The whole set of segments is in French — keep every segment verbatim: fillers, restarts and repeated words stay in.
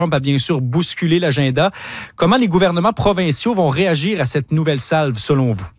Trump a bien sûr bousculé l'agenda. Comment les gouvernements provinciaux vont réagir à cette nouvelle salve, selon vous?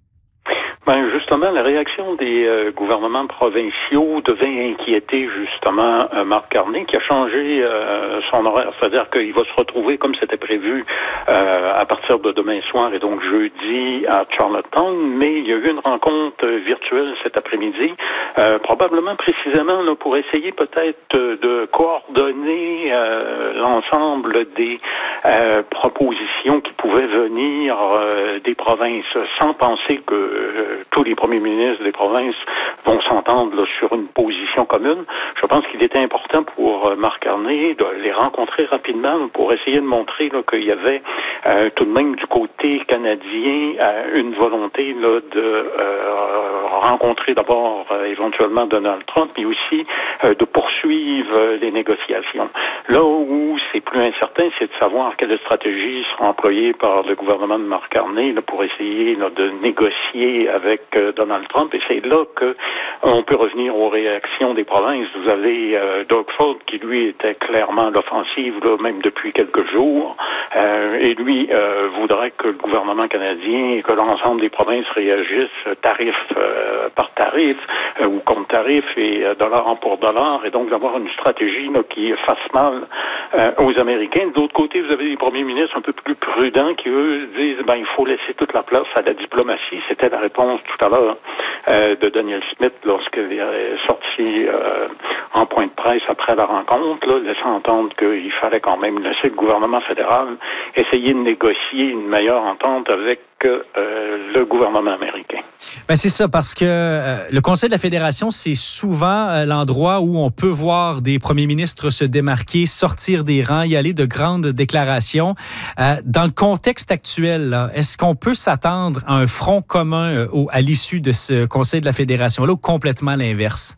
Ben justement, la réaction des euh, gouvernements provinciaux devait inquiéter justement euh, Mark Carney, qui a changé euh, son horaire, c'est-à-dire qu'il va se retrouver comme c'était prévu euh, à partir de demain soir et donc jeudi à Charlottetown, mais il y a eu une rencontre virtuelle cet après-midi, euh, probablement précisément là, pour essayer peut-être de coordonner euh, l'ensemble des euh, propositions qui pouvaient venir euh, des provinces, sans penser que euh, tous les premiers ministres des provinces vont s'entendre là, sur une position commune. Je pense qu'il était important pour euh, Mark Carney de les rencontrer rapidement pour essayer de montrer là, qu'il y avait euh, tout de même du côté canadien euh, une volonté là, de euh, rencontrer d'abord euh, éventuellement Donald Trump, mais aussi euh, de poursuivre euh, les négociations. Là où c'est plus incertain, c'est de savoir quelle stratégie sera employée par le gouvernement de Mark Carney là, pour essayer là, de négocier avec euh, Donald Trump, et c'est là que on peut revenir aux réactions des provinces. Vous avez euh, Doug Ford qui, lui, était clairement à l'offensive, là, même depuis quelques jours, euh, et lui euh, voudrait que le gouvernement canadien et que l'ensemble des provinces réagissent tarif euh, par tarif euh, ou contre tarif et euh, dollar pour dollar, et donc d'avoir une stratégie là, qui fasse mal euh, aux Américains. De l'autre côté, vous avez des premiers ministres un peu plus prudents qui, eux, disent ben il faut laisser toute la place à la diplomatie. C'était la réponse tout à l'heure euh, de Daniel Smith lorsqu'il est sorti euh, en point de presse après la rencontre, là, laissant entendre qu'il fallait quand même laisser le gouvernement fédéral essayer de négocier une meilleure entente avec euh, le gouvernement américain. Ben c'est ça, parce que euh, le Conseil de la Fédération, c'est souvent euh, l'endroit où on peut voir des premiers ministres se démarquer, sortir des rangs, y aller de grandes déclarations. Euh, dans le contexte actuel, là, est-ce qu'on peut s'attendre à un front commun euh, au, à l'issue de ce Conseil de la Fédération-là ou complètement l'inverse?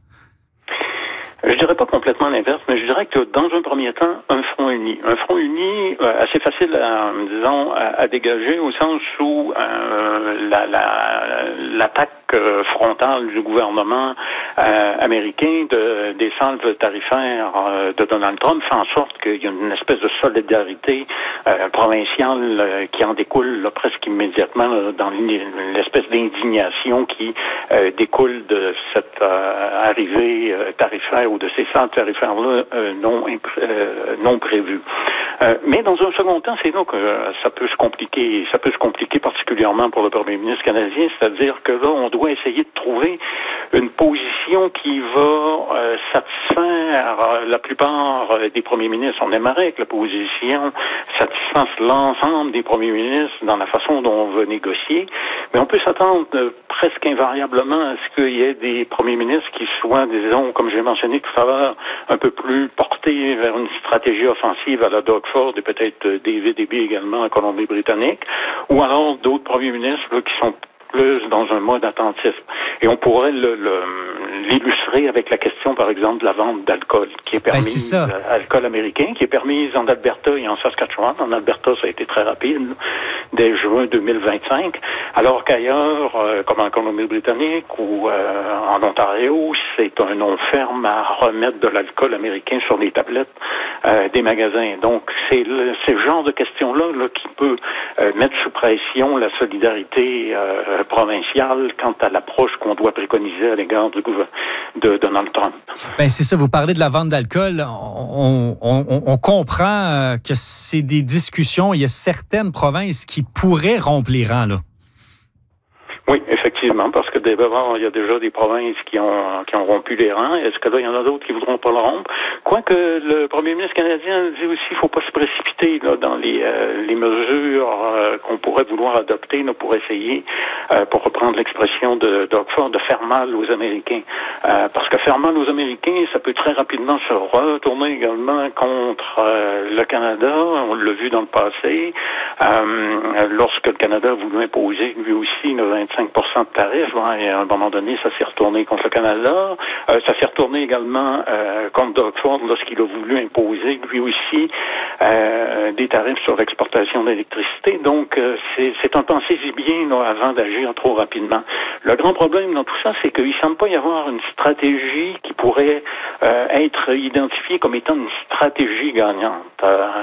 Je dirais pas complètement l'inverse, mais je dirais que dans un premier temps, un front uni. Un front uni euh, assez facile, à, disons, à, à dégager au sens où euh, la, la, l'attaque euh, frontale du gouvernement euh, américain de, des salves tarifaires euh, de Donald Trump fait en sorte qu'il y a une espèce de solidarité euh, provinciale euh, qui en découle là, presque immédiatement là, dans l'espèce d'indignation qui euh, découle de cette euh, arrivée euh, tarifaire ou de ces salles tarifaires-là euh, non, euh, non prévues. Euh, mais dans un second temps, c'est là que euh, ça peut se compliquer. Ça peut se compliquer particulièrement pour le premier ministre canadien, c'est-à-dire que là, on doit essayer de trouver une position qui va euh, satisfaire euh, la plupart euh, des premiers ministres. On aimerait que la position satisfasse l'ensemble des premiers ministres dans la façon dont on veut négocier, mais on peut s'attendre euh, presque invariablement à ce qu'il y ait des premiers ministres qui soient, disons, comme j'ai mentionné tout à l'heure, un peu plus portés vers une stratégie offensive à la Doug Ford et peut-être euh, David Eby également en Colombie-Britannique, ou alors d'autres premiers ministres là, qui sont plus dans un mode attentif. Et on pourrait le, le, l'illustrer avec la question, par exemple, de la vente d'alcool, qui est permise, ben, c'est alcool américain, qui est permise en Alberta et en Saskatchewan. En Alberta, ça a été très rapide, dès juin deux mille vingt-cinq, alors qu'ailleurs, euh, comme en Colombie-Britannique ou euh, en Ontario, c'est un nom ferme à remettre de l'alcool américain sur les tablettes euh, des magasins. Donc, c'est le, c'est le genre de questions-là là, qui peut euh, mettre sous pression la solidarité euh, provinciale quant à l'approche qu'on doit préconiser à l'égard du gouvernement de Donald Trump. Ben c'est ça, vous parlez de la vente d'alcool. On, on, on comprend que c'est des discussions. Il y a certaines provinces qui pourraient rompre les rangs, là. Oui, effectivement, parce que d'abord, il y a déjà des provinces qui ont qui ont rompu les rangs. Est-ce que là, il y en a d'autres qui voudront pas le rompre? Quoique le premier ministre canadien dit aussi qu'il ne faut pas se précipiter là, dans les euh, les mesures euh, qu'on pourrait vouloir adopter là, pour essayer, euh, pour reprendre l'expression de Doug Ford, de faire mal aux Américains. Euh, parce que faire mal aux Américains, ça peut très rapidement se retourner également contre euh, le Canada. On l'a vu dans le passé. Euh, lorsque le Canada a voulu imposer lui aussi une vingt-cinq pour cent de tarifs, hein, et à un moment donné, ça s'est retourné contre le Canada. Euh, ça s'est retourné également euh, contre Doug Ford lorsqu'il a voulu imposer lui aussi euh, des tarifs sur l'exportation d'électricité. Donc, euh, c'est, c'est un pensez-y bien là, avant d'agir trop rapidement. Le grand problème dans tout ça, c'est qu'il ne semble pas y avoir une stratégie qui pourrait euh, être identifiée comme étant une stratégie gagnante. Euh,